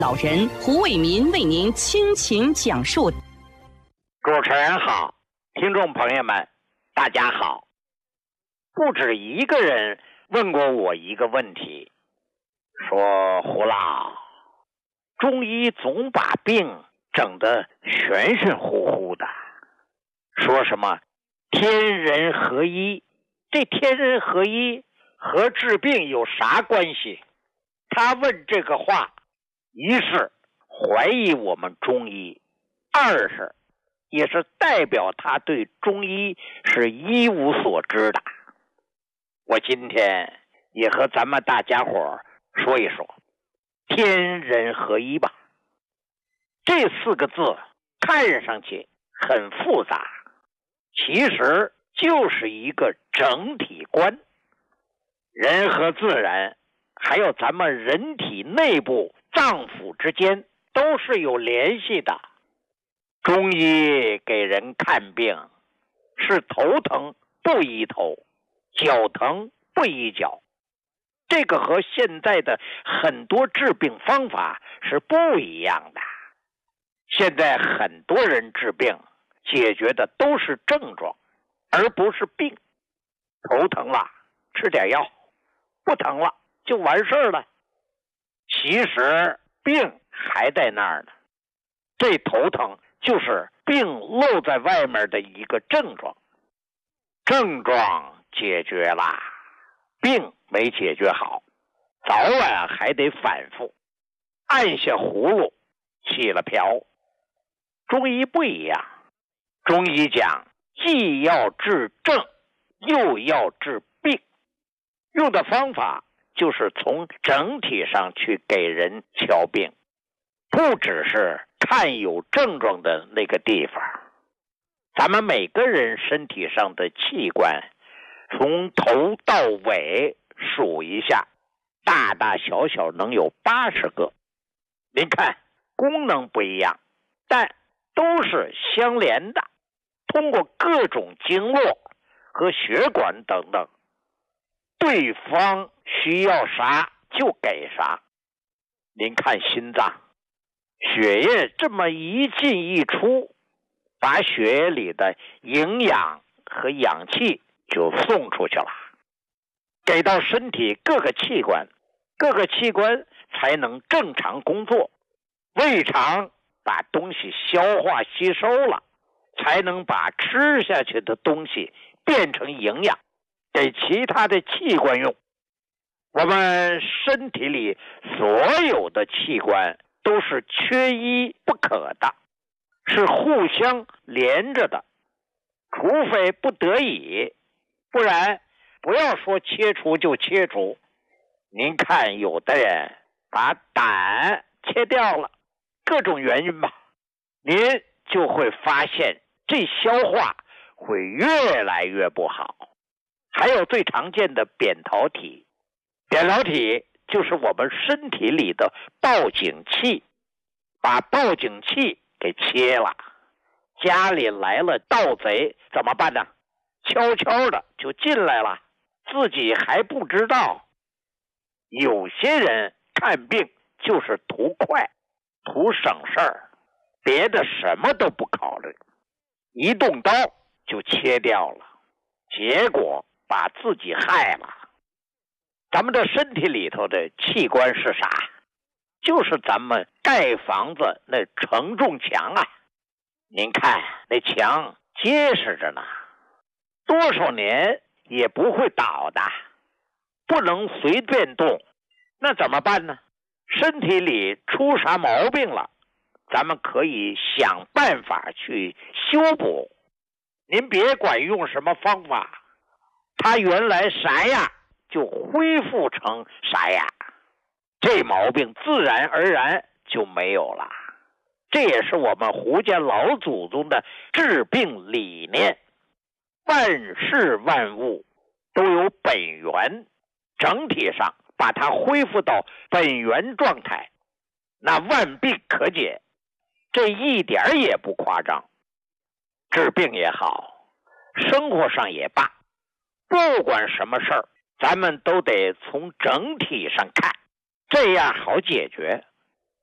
老人胡伟民为您倾情讲述。 主持人好，听众朋友们大家好。不止一个人问过我一个问题，说胡老，中医总把病整得玄玄乎乎的，说什么天人合一，这天人合一和治病有啥关系？他问这个话，一是怀疑我们中医，二是也是代表他对中医是一无所知的。我今天也和咱们大家伙说一说天人合一吧。这四个字看上去很复杂，其实就是一个整体观。人和自然还有咱们人体内部脏腑之间都是有联系的。中医给人看病是头疼不医头，脚疼不医脚，这个和现在的很多治病方法是不一样的。现在很多人治病解决的都是症状，而不是病。头疼了吃点药，不疼了就完事儿了。其实病还在那儿呢，这头疼就是病露在外面的一个症状，症状解决了，病没解决好，早晚还得反复，按下葫芦起了瓢。中医不一样，中医讲既要治症又要治病，用的方法就是从整体上去给人瞧病，不只是看有症状的那个地方。咱们每个人身体上的器官从头到尾数一下，大大小小能有80个。您看功能不一样，但都是相连的，通过各种经络和血管等等，对方需要啥就给啥。您看心脏，血液这么一进一出，把血液里的营养和氧气就送出去了，给到身体各个器官，各个器官才能正常工作。胃肠把东西消化吸收了，才能把吃下去的东西变成营养，给其他的器官用。我们身体里所有的器官都是缺一不可的，是互相连着的，除非不得已，不然不要说切除就切除。您看有的人把胆切掉了，各种原因吧，您就会发现这消化会越来越不好。还有最常见的扁桃体，扁桃体就是我们身体里的报警器，把报警器给切了，家里来了盗贼怎么办呢？悄悄的就进来了，自己还不知道。有些人看病就是图快，图省事儿，别的什么都不考虑，一动刀就切掉了，结果把自己害了。咱们的身体里头的器官是啥？就是咱们盖房子那承重墙啊。您看那墙结实着呢，多少年也不会倒的，不能随便动。那怎么办呢？身体里出啥毛病了，咱们可以想办法去修补。您别管用什么方法，它原来啥样就恢复成啥样，这毛病自然而然就没有了。这也是我们胡家老祖宗的治病理念。万事万物都有本源，整体上把它恢复到本源状态，那万病可解，这一点也不夸张。治病也好，生活上也罢，不管什么事儿，咱们都得从整体上看，这样好解决。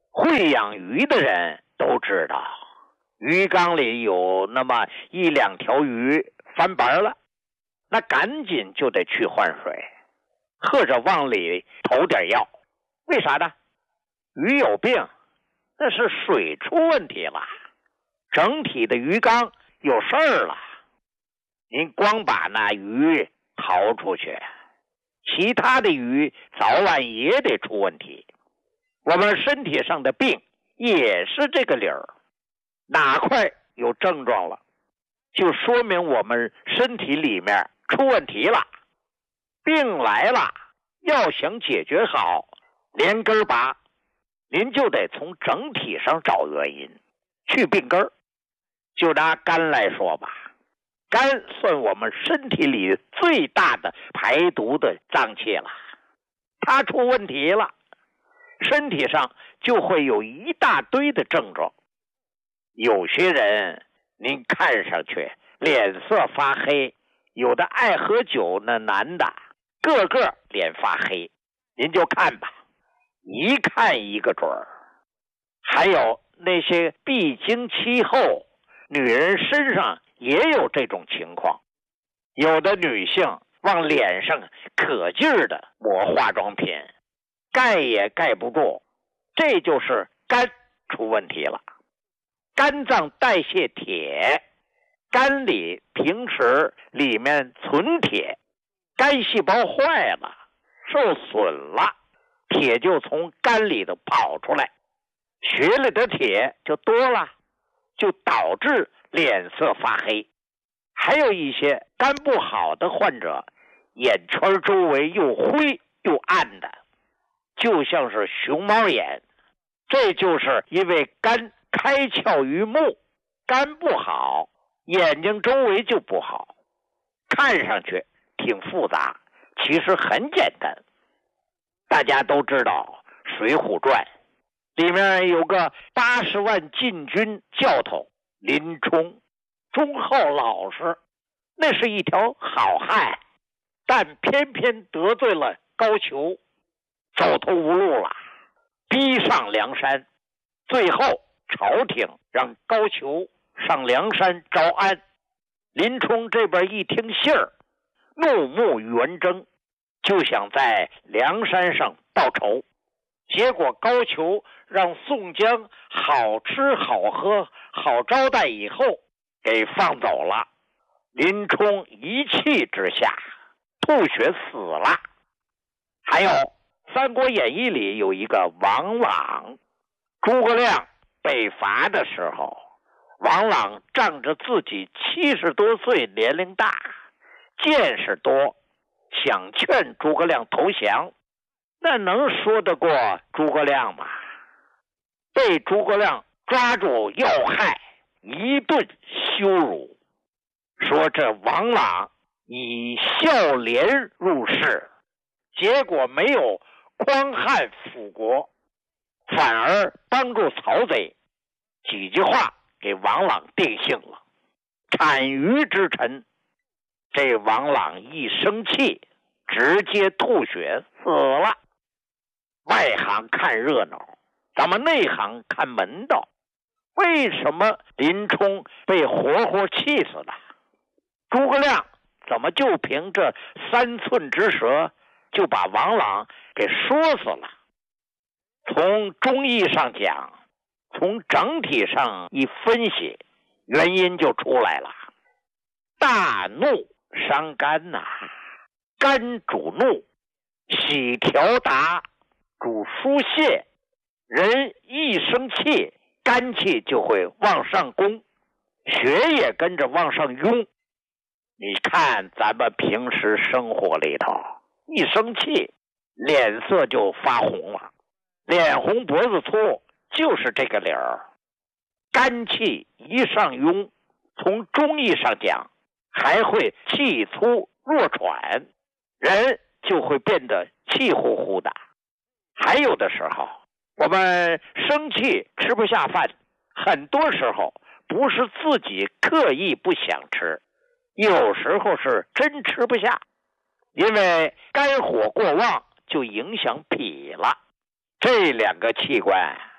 会养鱼的人都知道，鱼缸里有那么一两条鱼翻白了，那赶紧就得去换水，或者往里投点药。为啥呢？鱼有病，那是水出问题了，整体的鱼缸有事儿了。您光把那鱼逃出去，其他的鱼早晚也得出问题。我们身体上的病也是这个理儿，哪块有症状了，就说明我们身体里面出问题了。病来了，要想解决好，连根拔，您就得从整体上找原因，去病根儿。就拿肝来说吧，肝算我们身体里最大的排毒的脏器了，它出问题了，身体上就会有一大堆的症状。有些人您看上去脸色发黑，有的爱喝酒，那男的个个脸发黑，您就看吧，一看一个准儿。还有那些闭经期后，女人身上也有这种情况，有的女性往脸上可劲儿的抹化妆品，盖也盖不住，这就是肝出问题了。肝脏代谢铁，肝里平时里面存铁，肝细胞坏了，受损了，铁就从肝里头跑出来，血里的铁就多了，就导致脸色发黑。还有一些肝不好的患者，眼圈周围又灰又暗的，就像是熊猫眼，这就是因为肝开窍于目，肝不好，眼睛周围就不好。看上去挺复杂，其实很简单。大家都知道《水浒传》里面有个80万禁军教头林冲，忠厚老实，那是一条好汉，但偏偏得罪了高俅，走投无路了，逼上梁山。最后朝廷让高俅上梁山招安，林冲这边一听信儿，怒目圆睁，就想在梁山上报仇。结果高俅让宋江好吃好喝好招待以后给放走了，林冲一气之下吐血死了。还有《三国演义》里有一个王朗，诸葛亮北伐的时候，王朗仗着自己70多岁年龄大，见识多，想劝诸葛亮投降，那能说得过诸葛亮吗？被诸葛亮抓住要害，一顿羞辱，说这王朗以孝廉入仕，结果没有匡汉辅国，反而帮助曹贼。几句话给王朗定性了，产鱼之臣。这王朗一生气，直接吐血死了。外行看热闹，咱们内行看门道。为什么林冲被活活气死了？诸葛亮怎么就凭这3寸之舌就把王朗给说死了？从中医上讲，从整体上一分析，原因就出来了。大怒伤肝呐，肝主怒，喜调达主疏泄，人一生气，肝气就会往上攻，血也跟着往上涌。你看咱们平时生活里头，一生气脸色就发红了，脸红脖子粗，就是这个理儿。肝气一上涌，从中医上讲，还会气粗弱喘，人就会变得气呼呼的。还有的时候我们生气吃不下饭，很多时候不是自己刻意不想吃，有时候是真吃不下，因为肝火过旺就影响脾了。这2个器官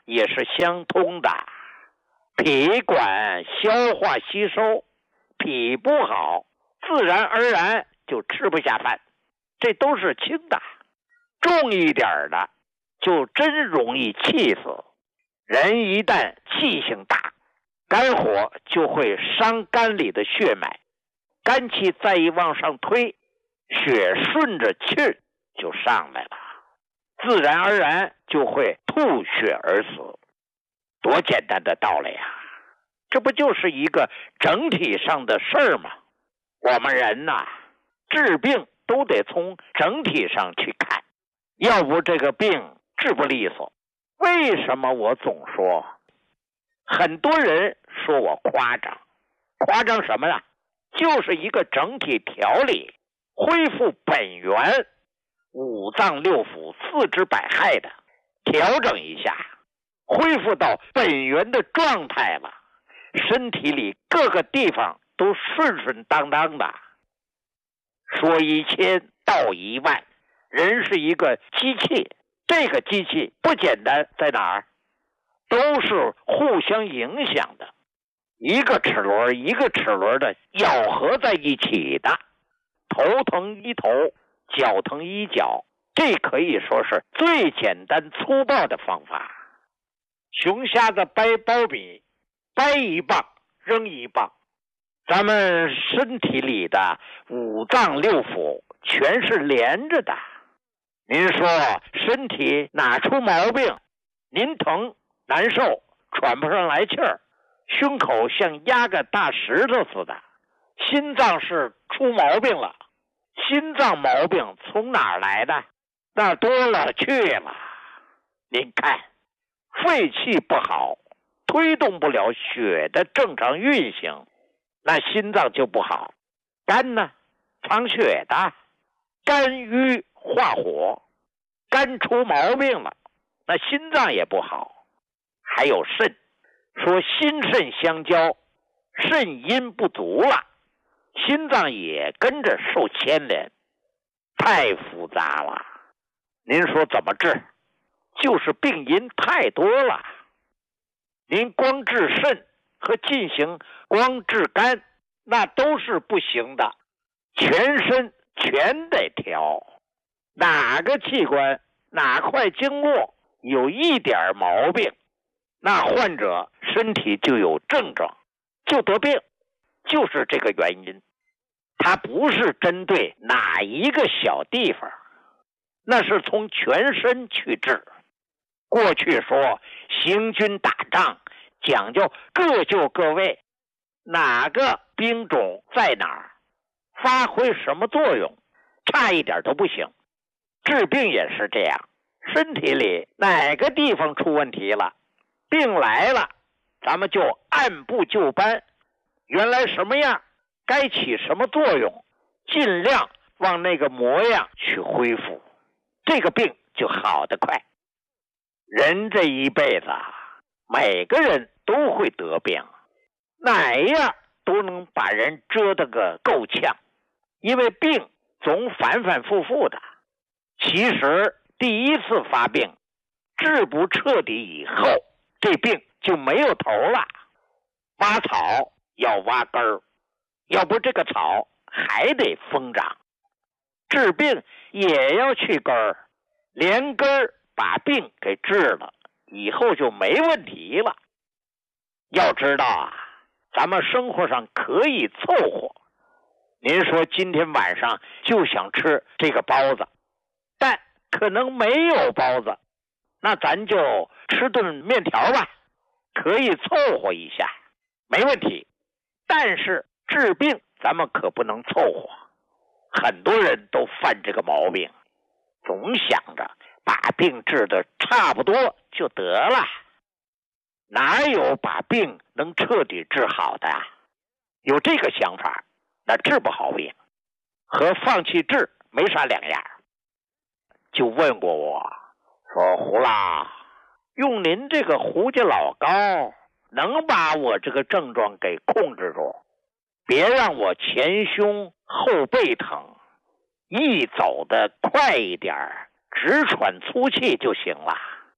也是相通的。脾管消化吸收，脾不好，自然而然就吃不下饭，这都是轻的。重一点的就真容易气死。人一旦气性大，肝火就会伤肝里的血脉，肝气再一往上推，血顺着气儿就上来了，自然而然就会吐血而死。多简单的道理啊！这不就是一个整体上的事儿吗？我们人呐，治病都得从整体上去看，要不这个病治不利索。为什么我总说，很多人说我夸张？夸张什么呢？就是一个整体调理，恢复本源，五脏六腑四肢百骸的调整一下，恢复到本源的状态了，身体里各个地方都顺顺当当的。说1000道10000，人是一个机器，这个机器不简单在哪儿？都是互相影响的，一个齿轮一个齿轮的咬合在一起的。头疼医头，脚疼医脚，这可以说是最简单粗暴的方法。熊瞎子掰苞米，掰一棒扔一棒。咱们身体里的五脏六腑全是连着的。您说身体哪出毛病，您疼难受，喘不上来气儿，胸口像压个大石头似的，心脏是出毛病了。心脏毛病从哪儿来的？那多了去了。您看，肺气不好，推动不了血的正常运行，那心脏就不好。肝呢，藏血的，肝郁化火，肝出毛病了，那心脏也不好。还有肾，说心肾相交，肾阴不足了，心脏也跟着受牵连，太复杂了。您说怎么治？就是病因太多了。您光治肾和进行光治肝，那都是不行的，全身全得调。哪个器官哪块经络有一点毛病，那患者身体就有症状，就得病，就是这个原因。它不是针对哪一个小地方，那是从全身去治。过去说行军打仗讲究各就各位，哪个兵种在哪儿，发挥什么作用，差一点都不行。治病也是这样，身体里哪个地方出问题了，病来了，咱们就按部就班，原来什么样该起什么作用，尽量往那个模样去恢复，这个病就好得快。人这一辈子每个人都会得病，哪样都能把人折腾个够呛，因为病总反反复复的。其实第一次发病治不彻底以后，这病就没有头了。挖草要挖根儿，要不这个草还得疯长。治病也要去根儿，连根儿把病给治了，以后就没问题了。要知道啊，咱们生活上可以凑合。您说今天晚上就想吃这个包子，但可能没有包子，那咱就吃顿面条吧，可以凑合一下，没问题。但是治病咱们可不能凑合，很多人都犯这个毛病，总想着把病治得差不多就得了，哪有把病能彻底治好的？有这个想法，那治不好病，和放弃治没啥两样。就问过我说，胡老，用您这个胡家老膏能把我这个症状给控制住，别让我前胸后背疼，一走得快一点，直喘粗气就行了。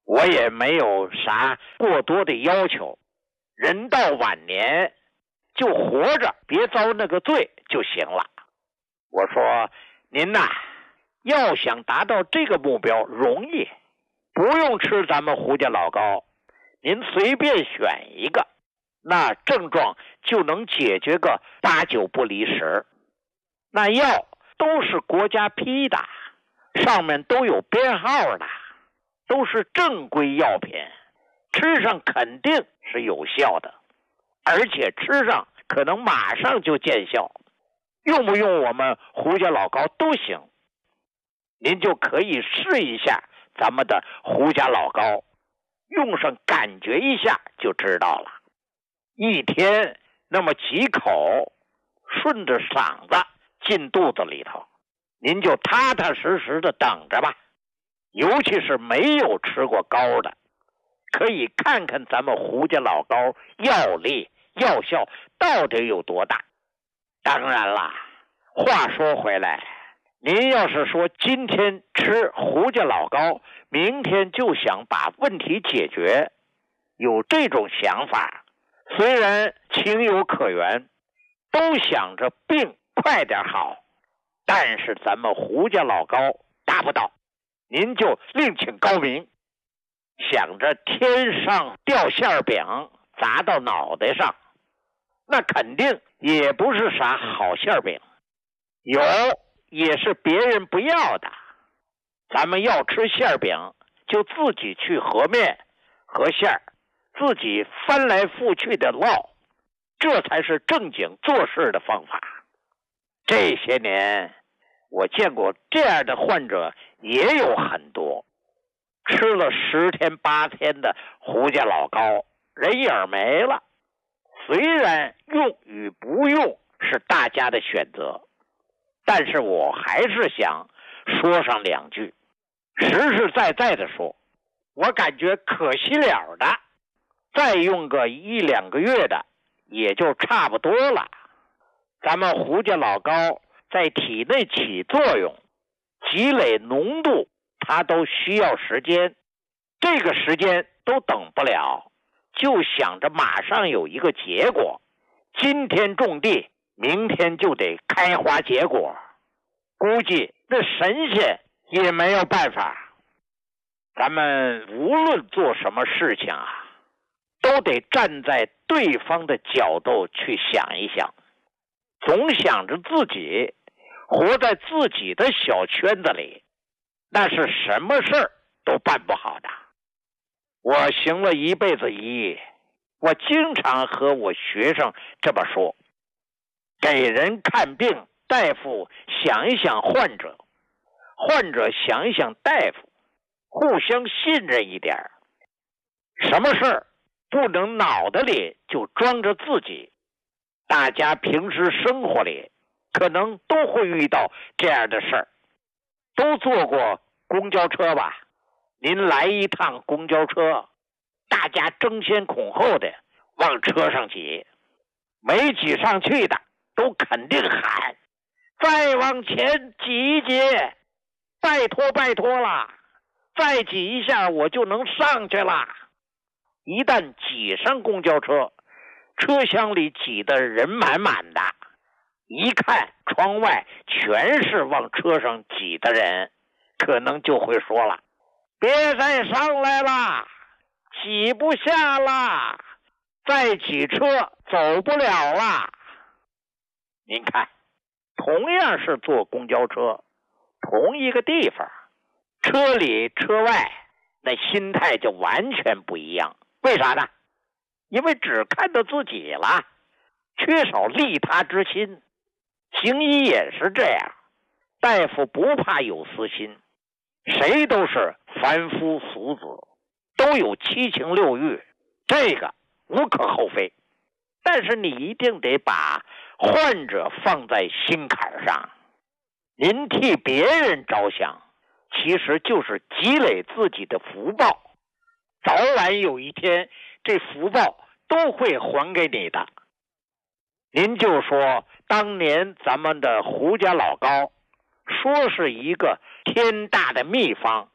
我也没有啥过多的要求，人到晚年就活着，别遭那个罪就行了。我说您呐，要想达到这个目标容易，不用吃咱们胡家老膏，您随便选一个，那症状就能解决个8、9不离10。那药都是国家批的，上面都有编号的，都是正规药品，吃上肯定是有效的，而且吃上可能马上就见效，用不用我们胡家老膏都行。您就可以试一下咱们的胡家老膏，用上感觉一下就知道了。一天那么几口，顺着嗓子进肚子里头，您就踏踏实实的等着吧。尤其是没有吃过膏的，可以看看咱们胡家老膏药力药效到底有多大。当然啦，话说回来，您要是说今天吃胡家老膏，明天就想把问题解决，有这种想法，虽然情有可原，都想着病快点好，但是咱们胡家老膏达不到，您就另请高明，想着天上掉馅饼砸到脑袋上，那肯定也不是啥好馅饼，有也是别人不要的。咱们要吃馅饼，就自己去和面和馅儿，自己翻来覆去的烙，这才是正经做事的方法。这些年我见过这样的患者也有很多，吃了10天8天的胡家老膏，人影没了。虽然用与不用是大家的选择，但是我还是想说上2句，实实在在的说，我感觉可惜了的，再用个1、2个月的也就差不多了。咱们胡家老膏在体内起作用，积累浓度，它都需要时间，这个时间都等不了，就想着马上有一个结果，今天种地，明天就得开花结果，估计那神仙也没有办法。咱们无论做什么事情啊，都得站在对方的角度去想一想，总想着自己，活在自己的小圈子里，那是什么事儿都办不好的。我行了一辈子医，我经常和我学生这么说，给人看病，大夫想一想患者，患者想一想大夫，互相信任一点，什么事儿不能脑袋里就装着自己。大家平时生活里可能都会遇到这样的事儿，都坐过公交车吧？您来一趟公交车，大家争先恐后的往车上挤，没挤上去的都肯定喊，再往前挤一挤，拜托拜托啦，再挤一下我就能上去了。一旦挤上公交车，车厢里挤得人满满的，一看窗外全是往车上挤的人，可能就会说了，别再上来了，挤不下了，再挤车走不了了。您看，同样是坐公交车，同一个地方，车里车外那心态就完全不一样。为啥呢？因为只看到自己了，缺少利他之心。行医也是这样，大夫不怕有私心，谁都是凡夫俗子，都有七情6欲，这个无可厚非。但是你一定得把患者放在心坎上，您替别人着想，其实就是积累自己的福报，早晚有一天这福报都会还给你的。您就说当年咱们的胡家老膏，说是一个天大的秘方，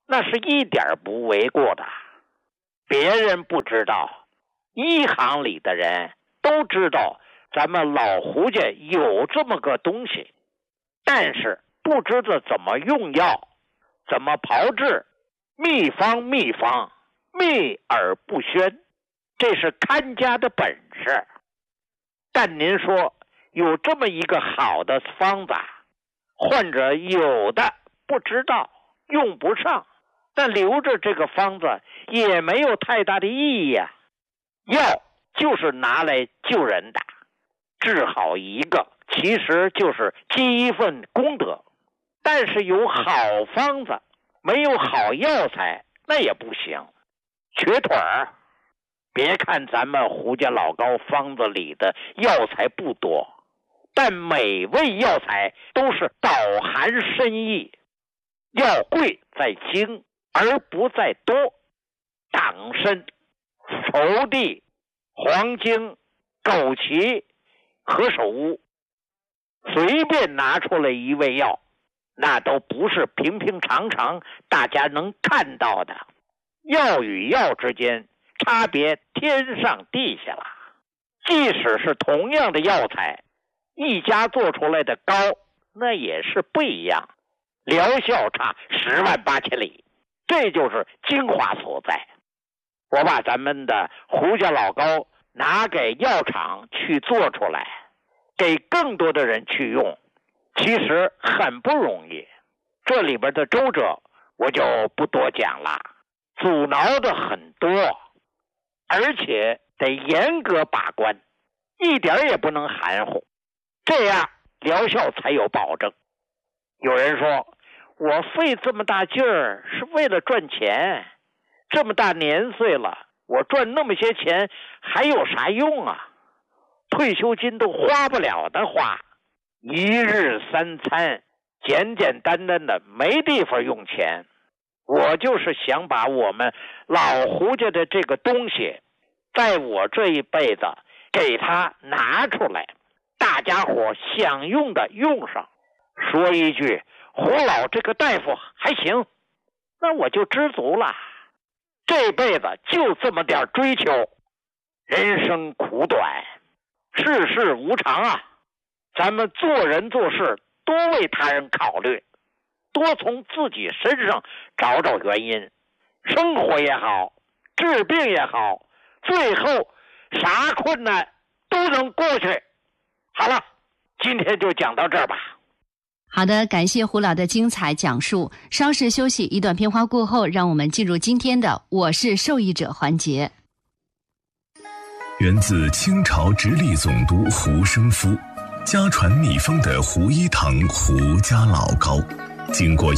那是一点不为过的。别人不知道，医行里的人都知道咱们老胡家有这么个东西，但是不知道怎么用药，怎么炮制，秘方秘而不宣，这是看家的本事。但您说有这么一个好的方子，患者有的不知道，用不上，但留着这个方子也没有太大的意义呀。药就是拿来救人的，治好一个其实就是积一份功德。但是有好方子没有好药材那也不行，瘸腿儿。别看咱们胡家老高方子里的药材不多，但每味药材都是饱含深意。药贵在精而不在多，党参、熟地、黄精、枸杞、何首乌，随便拿出来一味药，那都不是平平常常大家能看到的。药与药之间差别天上地下了。即使是同样的药材，一家做出来的膏那也是不一样，疗效差10万8千里，这就是精华所在。我把咱们的胡家老膏拿给药厂去做出来，给更多的人去用，其实很不容易。这里边的周折我就不多讲了，阻挠的很多，而且得严格把关，一点也不能含糊，这样疗效才有保证。有人说，我费这么大劲儿是为了赚钱，这么大年岁了，我赚那么些钱还有啥用啊？退休金都花不了的花，一日3餐简简单单的没地方用钱。我就是想把我们老胡家的这个东西，在我这一辈子给它拿出来，大家伙想用的用上。说一句，胡老这个大夫还行，那我就知足了。这辈子就这么点追求，人生苦短，世事无常啊。咱们做人做事多为他人考虑，多从自己身上找找原因，生活也好，治病也好，最后啥困难都能过去。好了，今天就讲到这儿吧。 好的，感谢胡老的精彩讲述。稍事休息，一段片花过后，让我们进入今天的我是受益者环节。 源自清朝直隶总督胡生夫，家传秘方的胡一堂胡家老膏，经过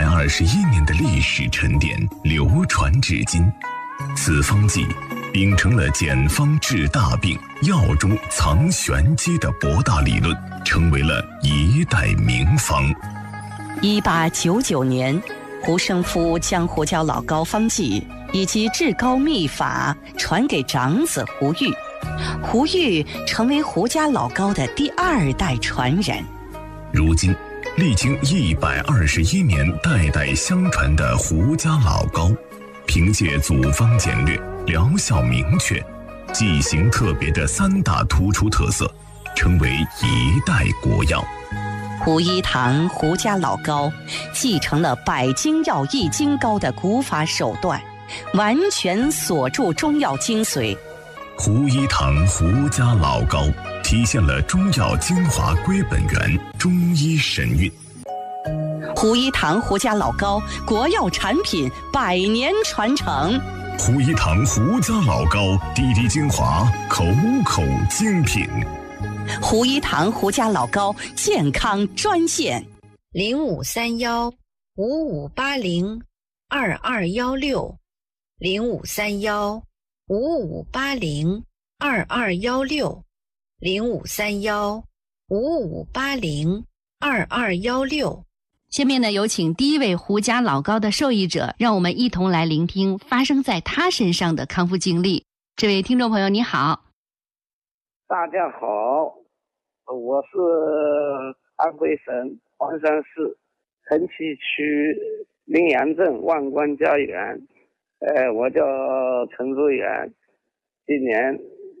121年的历史沉淀，流传至今。此方剂秉承了简方治大病、药中藏玄机的博大理论，成为了一代名方。 1899年，胡生夫将胡椒老膏方剂以及制膏秘法传给长子胡玉，胡玉成为胡家老膏的第2代传人。 如今历经121年代代相传的胡家老膏，凭借组方简略、疗效明确、剂型特别的3大突出特色，成为一代国药。 胡一堂胡家老膏继承了百精药一精膏的古法手段，完全锁住中药精髓。 胡一堂胡家老膏体现了中药精华归本源，中医神韵。 胡一堂胡家老膏国药产品100年传承。 胡一堂胡家老膏滴滴精华，口口精品。 胡一堂胡家老膏健康专线 0531-5580-2216，0531-5580-2216。 下面呢，有请第一位胡家老膏的受益者，让我们一同来聆听发生在他身上的康复经历。这位听众朋友你好。 大家好，我是安徽省黄山市城西区临阳镇万官家园。我叫陈志远，今年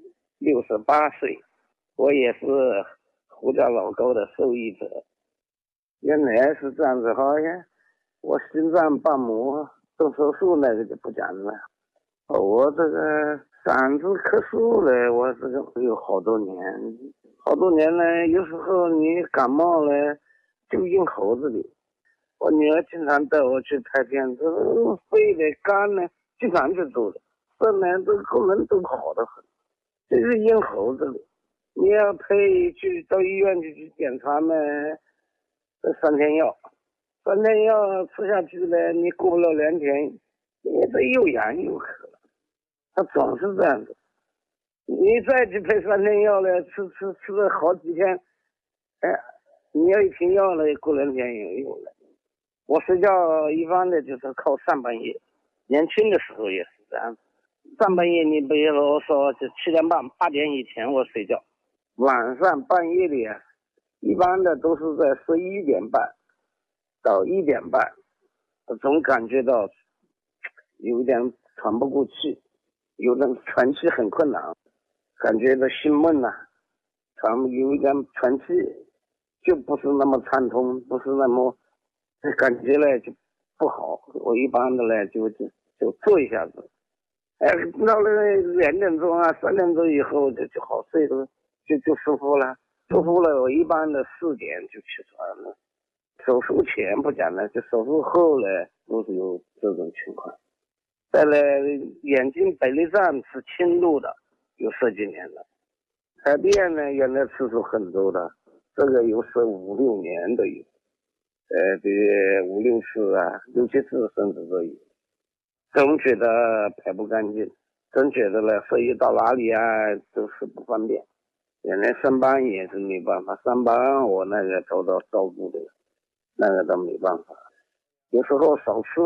68岁，我也是胡家老高的受益者。原来是这样子，好像我心脏瓣膜动手术那个就不讲了。我这个嗓子咳嗽了，我这个有好多年了。有时候你感冒了就咽喉子里。我女儿经常带我去拍片子，肺的肝呢经常去做的，肾呢这个功能都好得很，就是咽喉子里。你要配去到医院去检查呢，这3天药吃下去了，你过不了2天，你这又痒又咳了，它总是这样子。你再去配3天药了，吃了好几天，你要一停药了，过2天又来。我睡觉一般的就是靠上半夜，年轻的时候也是这样。上半夜你比如说就7点半、8点以前我睡觉，晚上半夜里一般的都是在11点半到1点半，我总感觉到有点喘不过气，有点喘气很困难，感觉到心闷有一点喘气就不是那么畅通，不是那么感觉呢就不好。我一般的呢就坐一下子，到了2点钟3点钟以后就好睡了，就舒服了。舒服了，我一般的4点就起床了。手术前不讲了，就手术后呢都是有这种情况。再来眼睛白内障是轻度的，有10几年了。改变呢原来次数很多的，这个有15、16年都有。这5、6次6、7次甚至都有。总觉得排不干净，总觉得呢所以到哪里都是不方便。原来上班也是没办法，上班我那个受到照顾的，那个都没办法。有时候少吃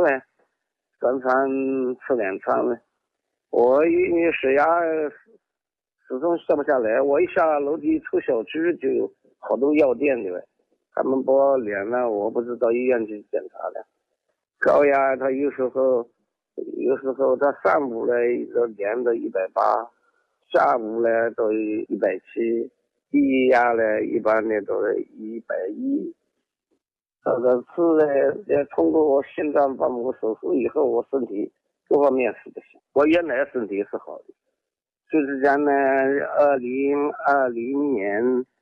3餐吃2餐呢。我因为血压始终下不下来，我一下楼梯出小区就有好多药店的，他们把我量了，我不是到医院去检查了。高压他有时候他上午呢都量到180，下午呢都170，低压呢一般的都是110。这个是呢，通过我心脏瓣膜手术以后，我身体各方面是不行。我原来身体是好的，就是讲呢，2020年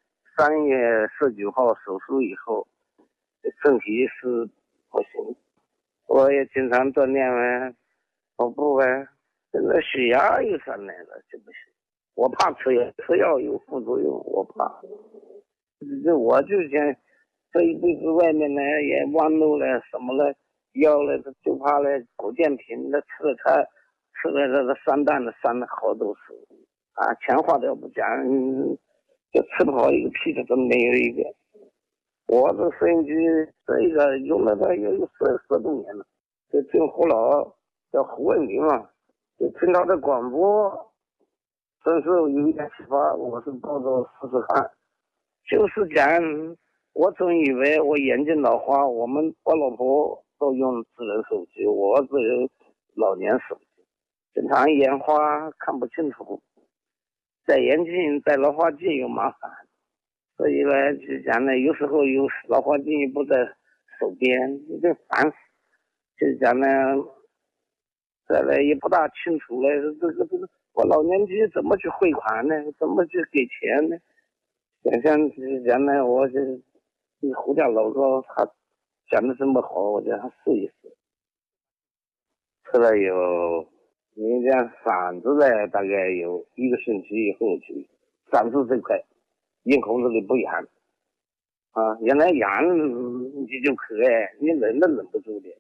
3月19号手术以后，身体是不行。我也经常锻炼跑步现在血压又上来了就不行。我怕吃药有副作用，我怕。我就想这一辈子外面呢也弯路了什么了，药了就怕了保健品的吃了这个3弹的伤了好多次钱花都不讲，就吃不好一个屁的都没有一个。我这摄影机这个用了它有10多年了，就听胡老叫胡文林就听他的广播，真是有一点启发，我是抱着试试看。就是讲我总以为我眼睛老花，我老婆都用智能手机，我只有老年手机，经常眼花看不清楚，戴眼镜戴老花镜又麻烦，所以呢就讲呢有时候有老花镜不在手边，就烦死。就讲呢再来也不大清楚了，这个我老年机怎么去汇款呢？怎么去给钱呢？像讲呢，我就胡家老高他讲的这么好，我叫他试一试。吃了有，你这样嗓子呢，大概有1个星期以后就嗓子这块咽喉子里不痒原来痒你就咳你忍都忍不住的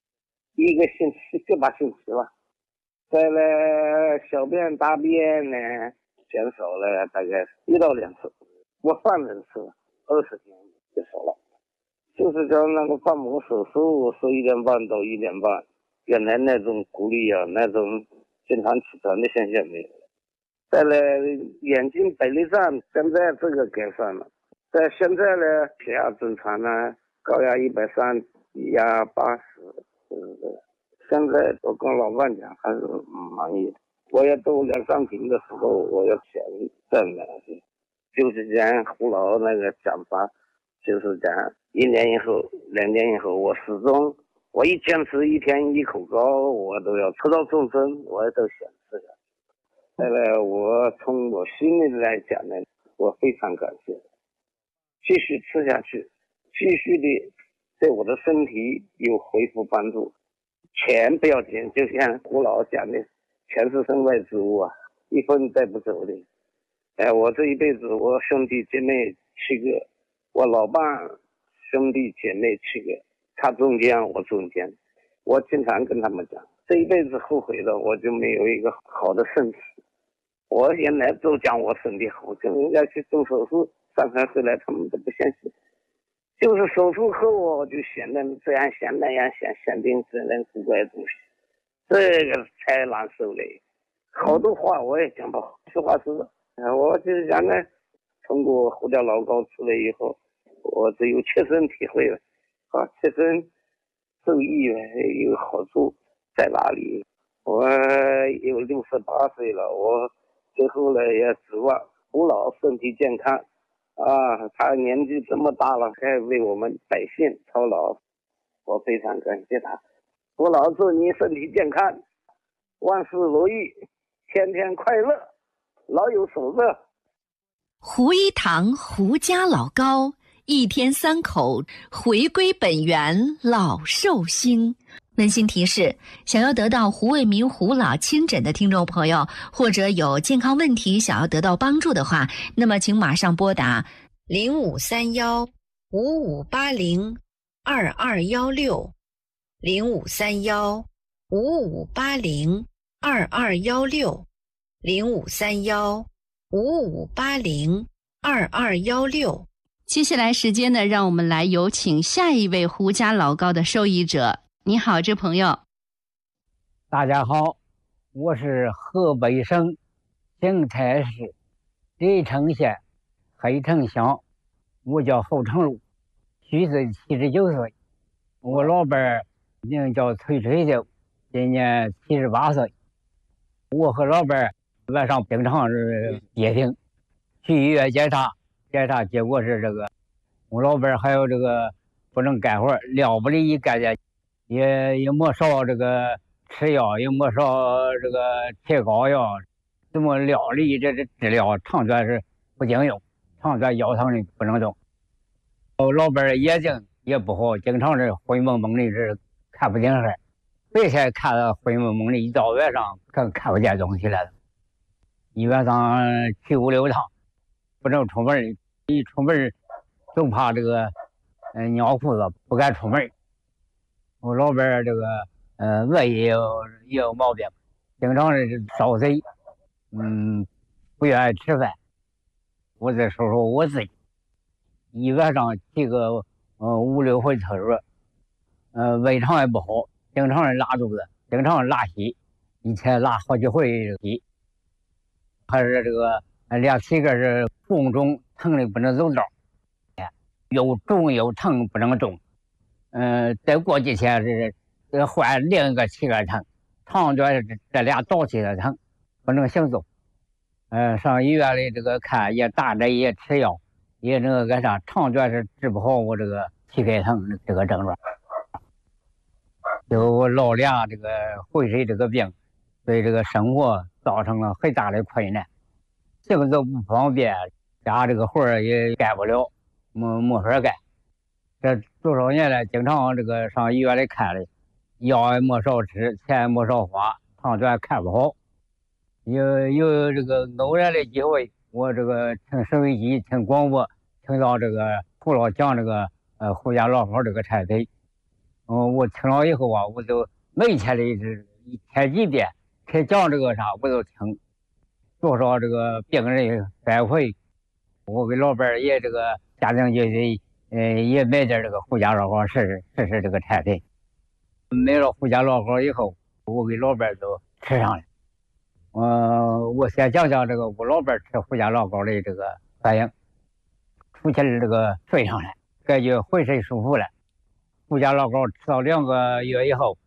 ，1个星期7、8星期吧。再来小便大便呢减少了大概1到2次，我上人次20天就少了。就是叫那个瓣膜手术11点半到1点半，原来那种鼓励那种经常起床的现象没有了。再来眼睛白内障，现在这个改善了。在现在呢血压正常高压130，低压80， 现在我跟老板讲还是满意的。我也做2、3瓶的时候，我要钱挣的，就是讲胡老那个讲法，就是讲1年以后、2年以后，我始终我一坚持1天1口膏，我都要吃到终身，我也都想吃下去。我从我心里来讲呢，我非常感谢，继续吃下去，继续的对我的身体有恢复帮助。钱不要紧，就像胡老讲的，钱是身外之物啊，一分带不走的。我这一辈子，我兄弟姐妹7个，我老伴兄弟姐妹7个，他中间，我中间。我经常跟他们讲，这一辈子后悔的，我就没有一个好的身体。我原来都讲我身体好，跟人家去做手术，上海回来他们都不相信。就是手术后我就想的这样想那样想定这人古怪的东西，这个太难受了。好多话我也讲不好，实话实说。我就是讲呢，通过胡椒老膏出来以后，我只有切身体会了，切身受益有好处在哪里？我有68岁了，我最后呢也指望胡老身体健康。他年纪这么大了，还为我们百姓操劳，我非常感谢他。胡老祝你身体健康，万事如意，天天快乐，老有所乐。 胡一堂胡家老膏，1天3口，回归本源，老寿星。温馨提示：想要得到胡卫民胡老亲诊的听众朋友，或者有健康问题想要得到帮助的话，那么请马上拨打0531-5580-2216，0531-5580-2216。接下来时间呢，让我们来有请下一位胡家老膏的受益者。你好，这朋友。 大家好，我是河北省邢台市黎城县黑城乡，我叫侯成禄，虚岁79岁。我老伴儿名叫崔水秀，今年78岁。我和老伴儿晚上病床接听，去医院检查结果是这个，我老伴儿还有这个不能干活，料不里一干的，也没少这个吃药，也没少这个贴膏药，怎么料理这治疗长卷是不经用，长卷腰疼的不能动。我老伴儿眼睛也不好，经常是灰蒙蒙的，是看不清事，白天看了灰蒙蒙的，一到晚上更看不见东西了。一晚上去5、6趟，不能出门，一出门就怕这个尿裤子，不敢出门。我老伴儿这个胃也有毛病，经常是烧嘴，不愿意吃饭。我再说说我自己，一晚上去个5、6回厕所，胃肠也不好，经常是拉肚子，经常是拉稀，一天拉好几回稀，还是这个连膝盖是红肿，疼的不能走道，又肿又疼不能动。再过几天是换另一个膝盖疼，长卷这俩倒起的疼，不能行走。上医院里这个看也打针也吃药，也那个干啥，长卷是治不好我这个膝盖疼这个症状。就我老俩这个浑身这个病，对这个生活造成了很大的困难，行走不方便，家这个活儿也干不了，没法干。这多少年来，经常这个上医院里看的，药也没少吃，钱也没少花，长卷看不好。有这个偶然的机会，我这个听收音机听广播，听到这个胡老讲这个胡家老好这个产品，我听了以后啊，我就每天的一天几遍，他讲这个啥我都听，多少这个病人反馈，我给老伴儿也这个家庭聚会。也买点这个胡家老好试试这个产品。买了胡家老好以后，我给老伴儿都吃上了。我先讲讲这个我老伴儿吃胡家老好的这个反应。出去这个睡上来，感觉浑身舒服了。胡家老好吃到2个月以后，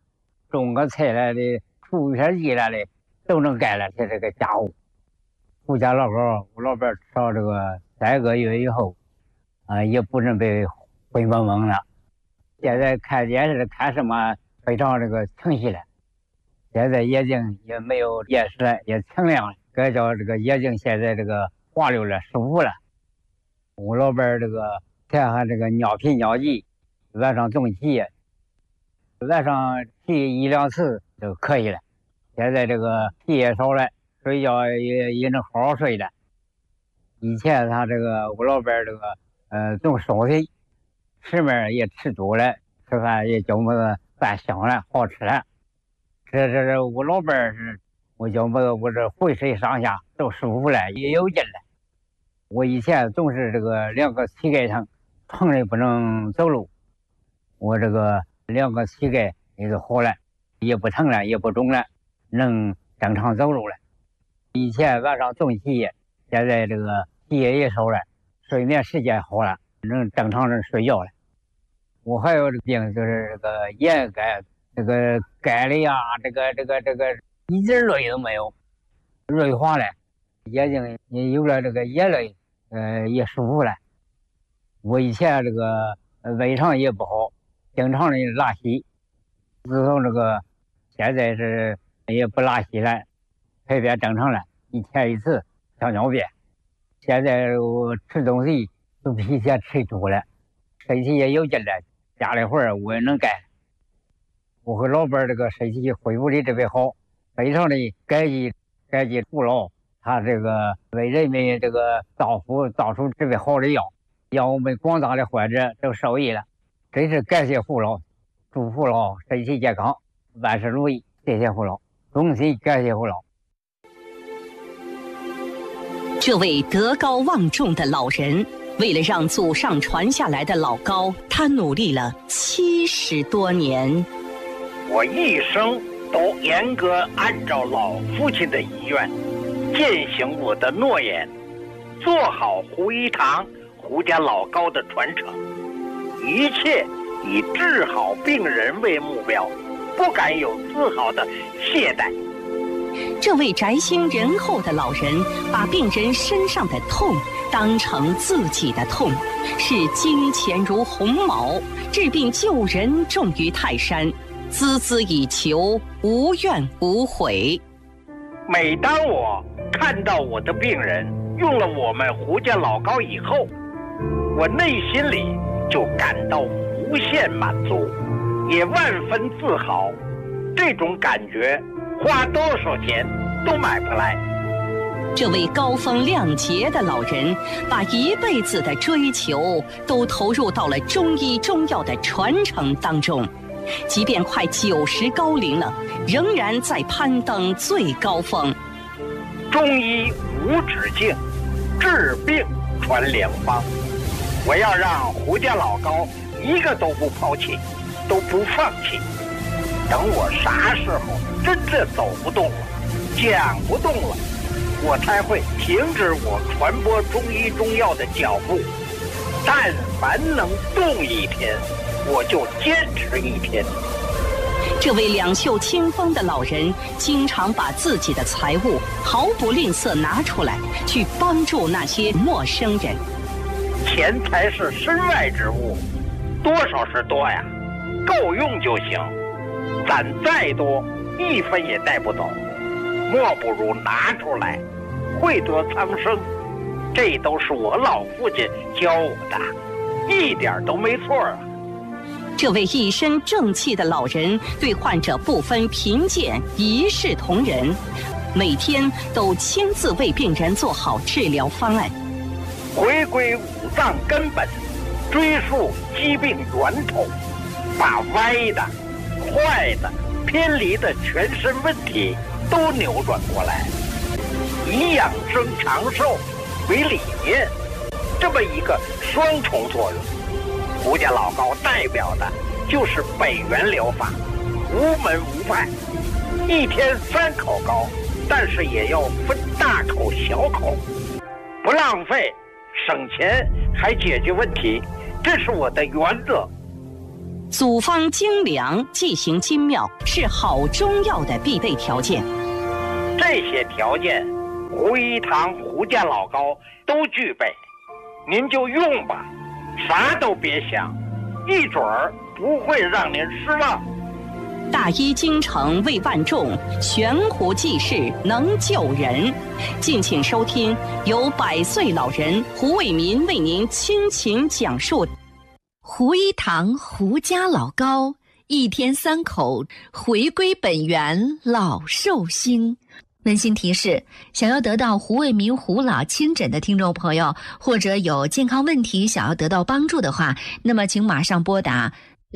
种个菜来的，除片地来的，都能干了这个家务。胡家老高，我老伴上这个3个月以后，也不能被灰蒙蒙了。现在看电视看什么非常这个清晰了。现在眼睛也没有夜视了，也清亮了，该叫这个眼睛现在这个滑溜了，舒服了。我老伴这个看看这个尿频尿急，晚上总起，晚上起1、2次就可以了。现在这个气也少了，睡觉也能好好睡了。以前他这个我老伴这个总烧腿，吃面也吃多了，吃饭也觉么饭香了，好吃了。这我老伴是，我觉么我这浑身上下都舒服了，也有劲了。我以前总是这个2个膝盖疼，疼的不能走路，我这个2个膝盖也就好了，也不疼了，也不肿了，能正常走路了。以前晚上总起，现在这个起也少了，睡眠时间好了，能正常的睡觉了。我还有这个病，就是这个眼干，这个干的呀，这个一点泪都没有，锐化了，眼睛也有了这个眼泪，也舒服了。我以前这个胃肠也不好，经常的拉稀，自从这个现在是也不拉稀了，排便正常了，1天1次小尿便。现在我吃东西都比以前吃多了，身体也有劲了，家里活我也能干。我和老伴这个身体恢复的特别好，非常的感激父老，他这个为人民这个造出特别好的药，让我们广大的患者都受益了，真是感谢父老，祝父老身体健康，万事如意，谢谢父老，衷心感谢父老。 这位德高望重的老人，为了让祖上传下来的老高，他努力了70多年。 我一生都严格按照老父亲的遗愿，践行我的诺言，做好胡一堂胡家老高的传承，一切以治好病人为目标，不敢有丝毫的懈怠。 这位宅心仁厚的老人，把病人身上的痛当成自己的痛，视金钱如鸿毛，治病救人重于泰山，孜孜以求，无怨无悔。 每当我看到我的病人用了我们胡家老高以后，我内心里就感到无限满足，也万分自豪。这种感觉花多少钱都买不来。 这位高风亮节的老人，把一辈子的追求都投入到了中医中药的传承当中，即便快90高龄了，仍然在攀登最高峰。 中医无止境，治病传良方。我要让胡家老高一个都不抛弃，都不放弃。等我啥时候真正走不动了，讲不动了，我才会停止我传播中医中药的脚步。但凡能动一天，我就坚持一天。 这位两袖清风的老人，经常把自己的财物毫不吝啬拿出来，去帮助那些陌生人。 钱财是身外之物，多少是多呀，够用就行。攒再多，1分也带不走，莫不如拿出来，惠得苍生。这都是我老父亲教我的，一点都没错啊。 这位一身正气的老人，对患者不分贫贱，一视同仁，每天都亲自为病人做好治疗方案， 回归五脏根本，追溯疾病源头，把歪的、坏的、偏离的全身问题都扭转过来，以养生长寿为理念，这么一个双重作用。胡家老高代表的就是北元疗法，无门无派，1天3口膏，但是也要分大口小口，不浪费，省钱还解决问题，这是我的原则。 组方精良，剂行精妙，是好中药的必备条件。 这些条件，胡一堂胡家老高都具备，您就用吧，啥都别想，一准儿不会让您失望。 大医精诚为万众，悬壶济世能救人。敬请收听由100岁老人胡卫民为您倾情讲述胡一堂胡家老高，一天3口回归本源，老寿星。温馨提示：想要得到胡卫民胡老亲诊的听众朋友，或者有健康问题想要得到帮助的话，那么请马上拨打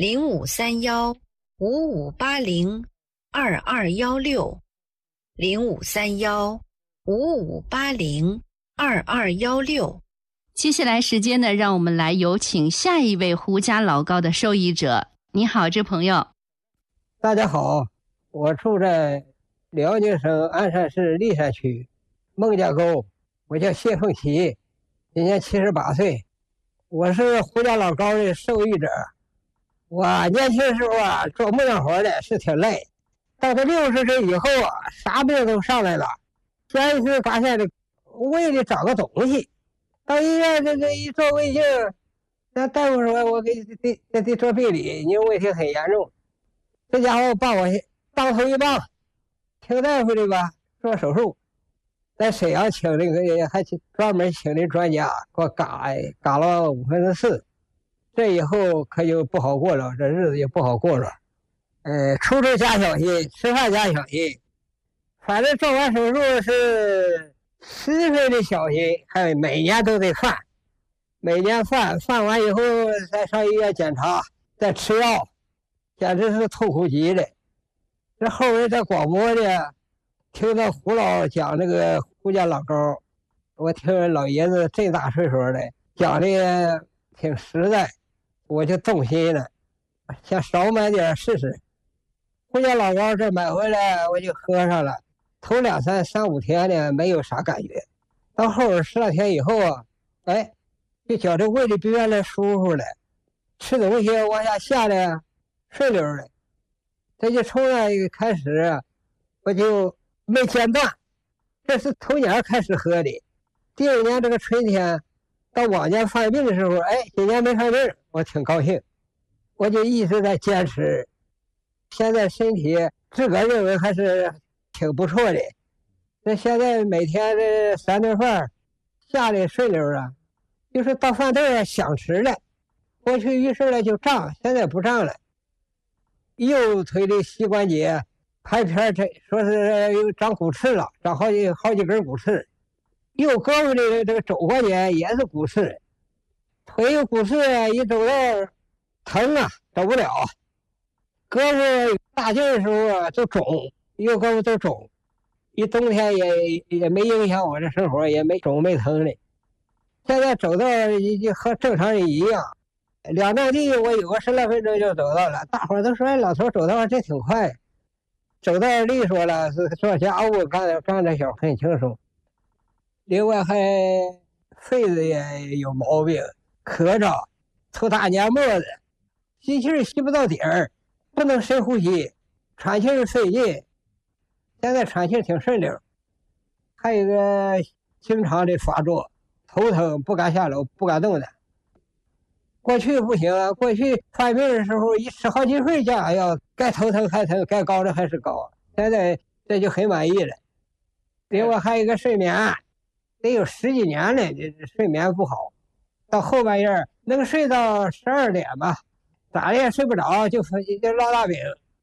0531-5580-2216，0531-5580-2216。接下来时间呢，让我们来有请下一位胡家老高的受益者。你好，这朋友。 大家好，我住在辽宁省鞍山市历山区孟家沟，我叫谢凤奇，今年78岁，我是胡家老高的受益者。我年轻时候啊，做木匠活的是挺累，到了60岁以后啊，啥病都上来了。先一次发现这胃里长个东西，到医院这一做胃镜，那大夫说我给得做病理，你问题很严重。这家伙把我当头一棒，听大夫的吧，做手术，在沈阳请那个还专门请的专家给我嘎了4/5，这以后可就不好过了，这日子也不好过了。出入加小心，吃饭加小心，反正做完手术是10分的小心，还有每年都得犯，每年犯完以后再上医院检查，再吃药，简直是痛苦极了。这后面在广播呢，听到胡老讲那个胡家老高，我听老爷子这大岁数的讲的挺实在，我就动心了，想少买点试试。胡家老高这买回来我就喝上了，头3、5天呢没有啥感觉，到后边10来天以后啊，就觉得胃里比原来舒服了，吃东西往下下的顺溜了。这就从那开始我就没间断，这是头年开始喝的。第2年这个春天到往年犯病的时候，今年没犯病，我挺高兴，我就一直在坚持。现在身体自个认为还是挺不错的，那现在每天这3顿饭下的顺溜啊，就是到饭店想吃了，过去一事了就胀，现在不胀了。右腿的膝关节拍片，说是有长骨刺了，长好几根骨刺。右胳膊的这个肘关节也是骨刺，腿有骨刺，一走道疼啊，走不了。胳膊大劲的时候啊就肿，右胳膊都肿。一冬天也没影响我这生活，也没肿没疼的。现在走道就和正常人一样。2站地我有个10来分钟就走到了，大伙儿都说老头走道真挺快，走道利索了，是做家务干点小很轻松。另外还肺子也有毛病，咳着，抽大黏沫子，吸气吸不到底儿，不能深呼吸，喘气费劲。现在喘气挺顺溜，还有一个经常的发作，头疼不敢下楼，不敢动的。过去不行啊，过去犯病的时候一吃好几份降压药，该头疼还疼，该高的还是高。现在这就很满意了。另外还有一个睡眠，得有10几年了，这睡眠不好，到后半夜能睡到12点吧，咋的也睡不着，就烙大饼。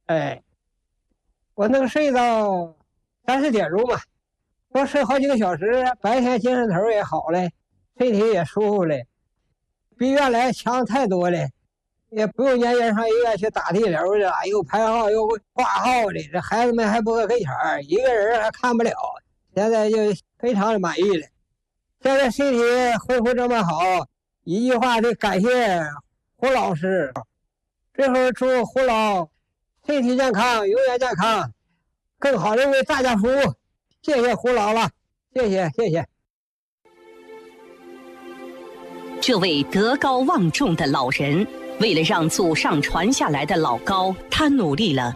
我能睡到3、4点钟吧，多睡好几个小时，白天精神头也好了，身体也舒服了。比原来强太多了，也不用年年上医院去打地流的，又排号又挂号的，这孩子们还不搁跟前儿，一个人还看不了。现在就非常的满意了。现在身体恢复这么好，一句话就感谢胡老师。最后祝胡老身体健康，永远健康，更好的为大家服务。谢谢胡老了，谢谢。 这位德高望重的老人， 为了让祖上传下来的老高，他努力了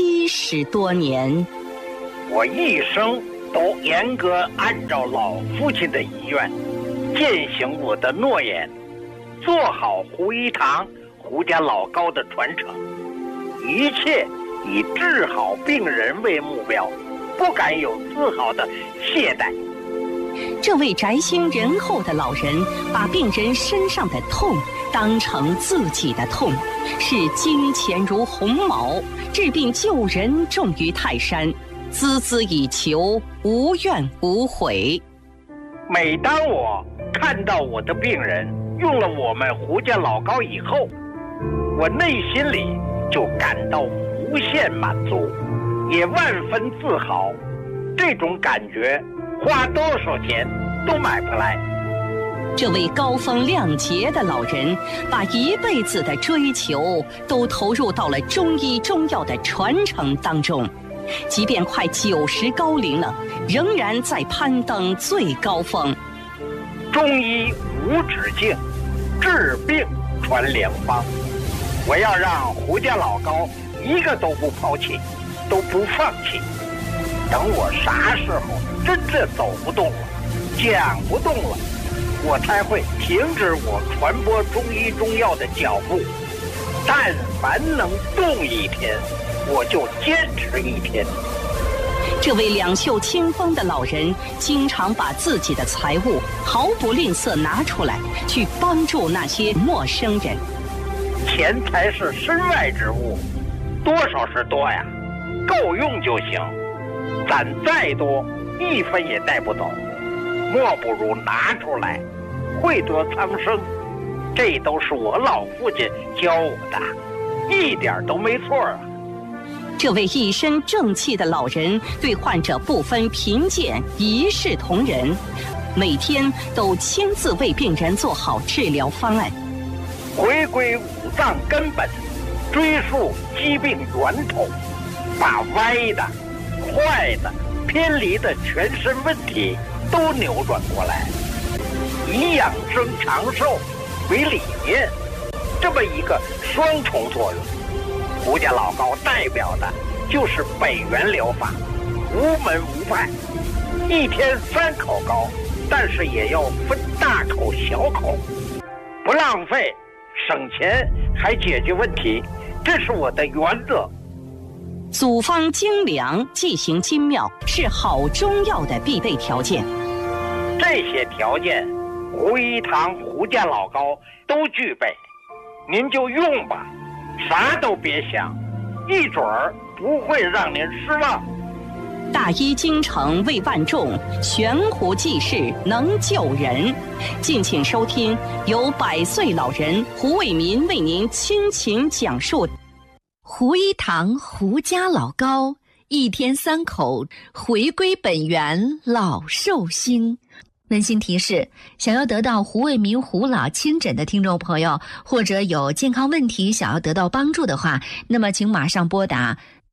70多年。 我一生都严格按照老父亲的遗愿，践行我的诺言，做好胡一堂胡家老高的传承，一切以治好病人为目标，不敢有丝毫的懈怠。 这位宅心仁厚的老人，把病人身上的痛当成自己的痛，视金钱如鸿毛，治病救人重于泰山，孜孜以求，无怨无悔。 每当我看到我的病人用了我们胡家老高以后，我内心里就感到无限满足，也万分自豪。这种感觉花多少钱都买不来。 这位高风亮节的老人，把一辈子的追求都投入到了中医中药的传承当中，即便快90高龄了，仍然在攀登最高峰。 中医无止境，治病传良方。我要让胡家老高一个都不抛弃，都不放弃。等我啥时候真正走不动了，讲不动了，我才会停止我传播中医中药的脚步。但凡能动一天，我就坚持一天。 这位两袖清风的老人，经常把自己的财物毫不吝啬拿出来，去帮助那些陌生人。 钱财是身外之物，多少是多呀，够用就行。攒再多，1分也带不走，莫不如拿出来，惠得苍生。这都是我老父亲教我的，一点都没错啊。 这位一身正气的老人，对患者不分贫贱，一视同仁，每天都亲自为病人做好治疗方案， 回归五脏根本，追溯疾病源头，把歪的、坏的、偏离的全身问题都扭转过来，以养生长寿为理念，这么一个双重作用。胡家老高代表的就是北元疗法，无门无派，一天3口膏，但是也要分大口小口，不浪费，省钱还解决问题，这是我的原则。 组方精良，剂行精妙，是好中药的必备条件。 这些条件，胡一堂胡家老高都具备，您就用吧，啥都别想，一准儿不会让您失望。 大医精诚为万众，悬壶济世能救人。敬请收听由100岁老人胡卫民为您倾情讲述胡一堂胡家老高，一天3口，回归本源老寿星。温馨提示：想要得到胡卫民胡老亲诊的听众朋友，或者有健康问题想要得到帮助的话，那么请马上拨打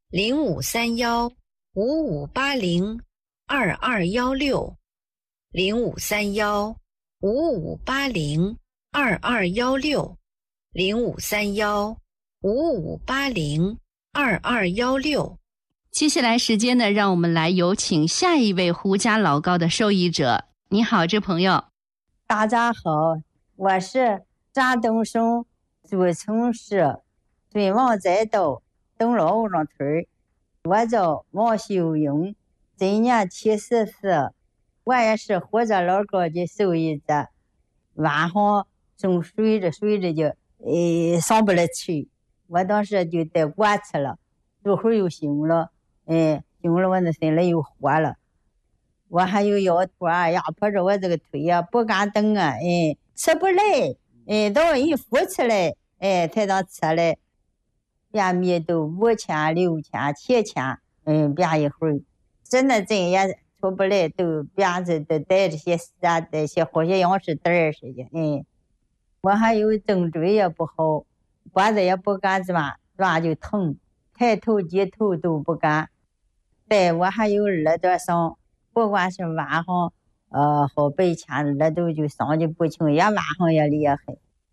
0531-5580-2216 0531-5580-2216 0531-5580-2216。接下来时间呢，让我们来有请下一位胡家老高的受益者。你好，这朋友。 大家好，我是山东省诸城市尊王载道东老五庄村，我叫王秀英，今年74，我也是胡家老高的受益者。晚上正睡着就上不来去，我当时就带过去了，一会儿又醒了，醒了我的心里又活了。我还有腰托啊，压迫着我这个腿啊，不敢动啊，起不来，到一扶起来，才能起来。别米都5000、6000、7000，别一会儿，真的真也出不来，都别子都带着些这些好些样式袋似的，我还有颈椎也不好，脖子也不敢转就疼，抬头低头都不敢。对，我还有耳朵上。不管是晚上，好白天耳朵就伤的不轻，也晚上也厉害。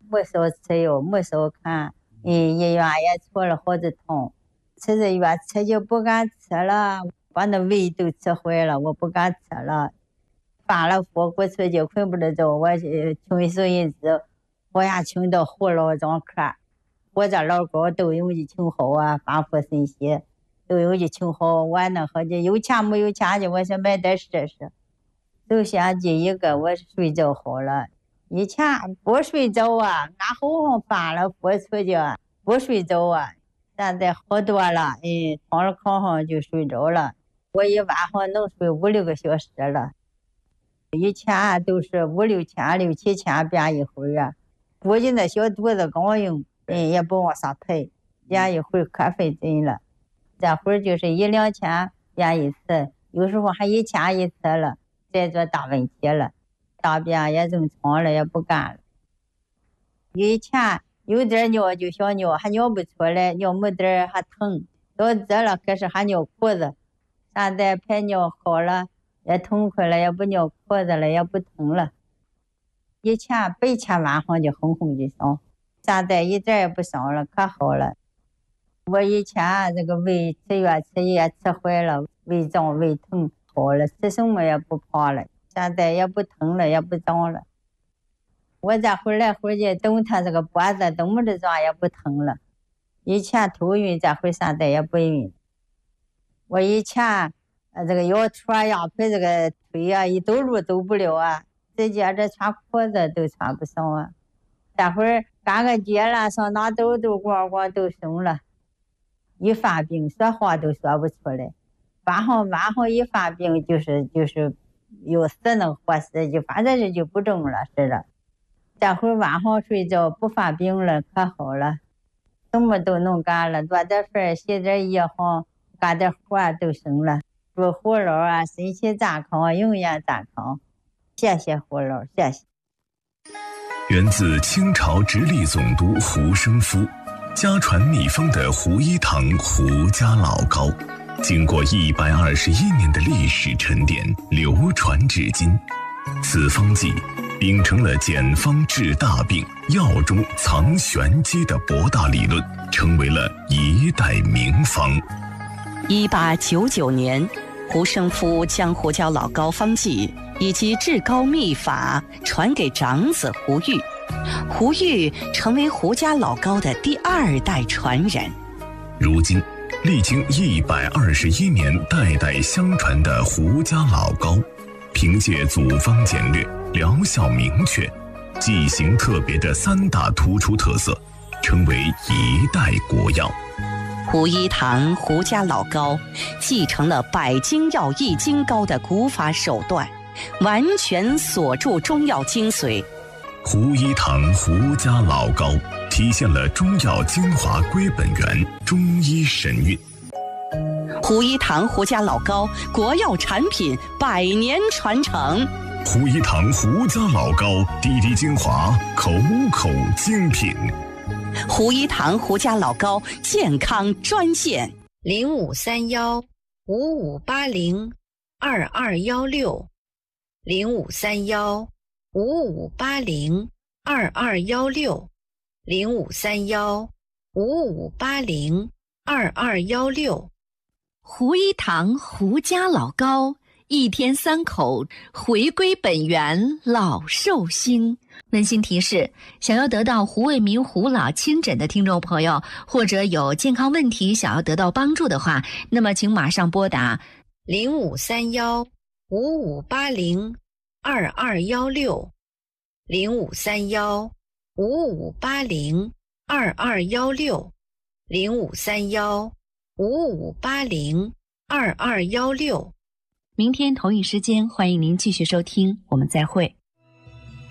没少吃药，没少看，医院也出了好几趟，吃着越吃就不敢吃了，把那胃都吃坏了，我不敢吃了。发了火过去就困不得着，我穷手一直我也穷到胡老张科，我这老高都用的挺好啊，发火神仙都用的挺好，我那好的有钱没有钱的，我想买点试试。首先第一个我睡着好了，以前不睡着啊，俺好像发了火出去不睡着啊，现在好多了，躺了炕上就睡着了，我一晚上能睡5、6个小时了。以前都是5、6千、6、7千变一会儿啊，估计那小肚子刚用，也不往上抬，变一会儿可费劲了。这会儿就是1、2千变一次，有时候还1千一次了。这做大问题了，大便也正常了，也不干了。以前有点尿就想尿，还尿不出来，尿没点还疼，到这了可是还尿裤子。现在排尿好了，也痛快了，也不尿裤子了，也不疼了。以前白天晚上就哼哼的伤，现在一点也不伤了，可好了。我以前这个胃吃越吃越吃坏了，胃胀胃疼。好了，吃什么也不胖了，现在也不疼了，也不胀了。我这回来回去动他这个脖子都没得胀，也不疼了。以前头晕，这回现在也不晕。我以前这个腰戳呀，陪这个腿啊，一走路走不了啊，直接这穿裤子都穿不上啊。这会儿赶个节了，上哪走都光光都松了，一发病说话都说不出来。晚上一发病就是有死能活死，就反正就不中了似的。这会晚上睡觉不发病了，可好了，什么都能干了，做点饭，洗点衣裳，干点活都行了。祝胡老啊身体健康，永远健康。谢谢胡老，谢谢。 源自清朝直隶总督胡生夫，家传秘方的胡一堂胡家老膏。经过121年的历史沉淀，流传至今。此方剂秉承了简方治大病、药中藏玄机的博大理论，成为了一代名方。 1899年，胡生夫将胡椒老膏方剂以及治膏秘法传给长子胡玉，胡玉成为胡家老膏的第2代传人。 如今历经121年代代相传的胡家老膏，凭借组方简略、疗效明确、剂型特别的3大突出特色，成为一代国药。 胡一堂胡家老膏继承了百精药易筋膏的古法手段，完全锁住中药精髓。 胡一堂胡家老膏体现了中药精华归本源，中医神韵。 胡一堂胡家老膏国药产品100年传承。 胡一堂胡家老膏滴滴精华，口口精品。 胡一堂胡家老膏健康专线 0531-5580-2216，0531-5580-2216。胡一堂胡家老膏，一天3口，回归本源，老寿星。温馨提示：想要得到胡卫民胡老亲诊的听众朋友，或者有健康问题想要得到帮助的话，那么请马上拨打0531-5580-2216，0531-5580-2216。明天同一时间，欢迎您继续收听，我们再会。